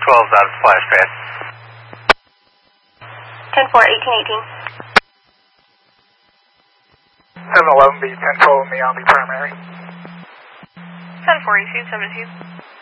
12's out of splash pad. 10-4, 1818. 711B, 1012 me, I'll be primary. 10-4, you see 17.